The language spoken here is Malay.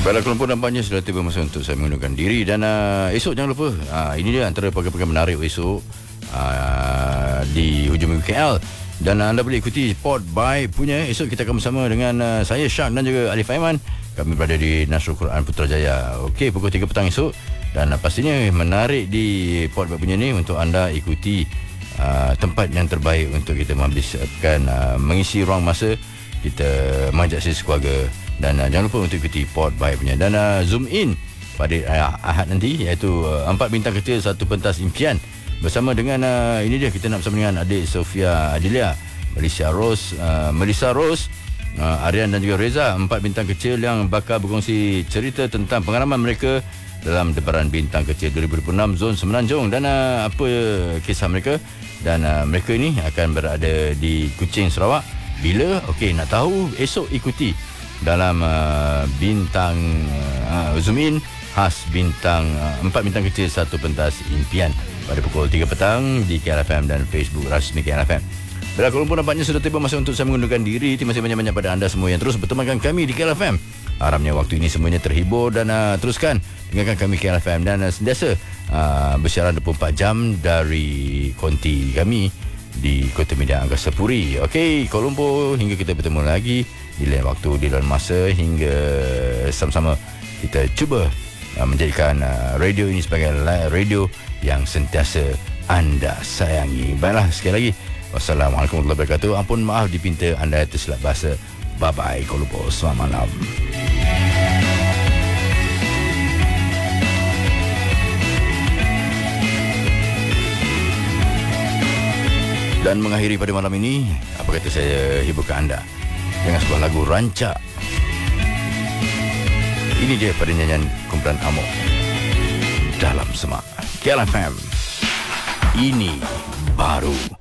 Baiklah, kelompok nampaknya sudah tiba masa untuk saya mengundurkan diri. Dan esok jangan lupa, ini dia antara program-program menarik esok di hujung minggu KL. Dan anda boleh ikuti Port By punya. Esok kita akan bersama dengan saya Syak dan juga Alif Aiman. Kami berada di Nasrul Quran Putrajaya. Okey, pukul 3 petang esok. Dan pastinya menarik di Port By punya ni untuk anda ikuti tempat yang terbaik untuk kita menghabiskan mengisi ruang masa kita mengajak sesi keluarga. Dan jangan lupa untuk ikuti Port By punya. Dan zoom in pada Ahad nanti, iaitu 4 bintang kecil 1 pentas impian. Bersama dengan ini dia, kita nak bersama dengan adik Sofia Adilia, Melissa Rose, Aryan dan juga Reza. 4 bintang kecil yang bakal berkongsi cerita tentang pengalaman mereka dalam Debaran Bintang Kecil 2026 Zon Semenanjung. Dan apa kisah mereka. Dan mereka ini akan berada di Kuching, Sarawak. Bila? Okey, nak tahu? Esok ikuti dalam bintang zoom in khas bintang 4 bintang kecil 1 pentas impian pada pukul 3 petang di KLFM dan Facebook rasmi KLFM. Bila Kuala Lumpur nampaknya sudah tiba masa untuk saya mengundurkan diri. Terima kasih banyak-banyak pada anda semua yang terus bertemankan kami di KLFM. Harapnya waktu ini semuanya terhibur dan teruskan dengarkan kami KLFM dan sentiasa bersiaran 24 jam dari konti kami di Kota Media Angkasa Puri. Okey, Kuala Lumpur, hingga kita bertemu lagi di lain waktu, di lain masa, hingga sama-sama kita cuba menjadikan radio ini sebagai radio yang sentiasa anda sayangi. Baiklah, sekali lagi wassalamualaikum warahmatullahi wabarakatuh. Ampun maaf dipinta anda tersilap bahasa. Bye-bye Kuala Lumpur, selamat malam. Dan mengakhiri pada malam ini, apa kata saya hiburkan anda dengan sebuah lagu rancak. Ini dia pada nyanyian kumpulan Amok, Dalam Semak. KLFM, ini baru.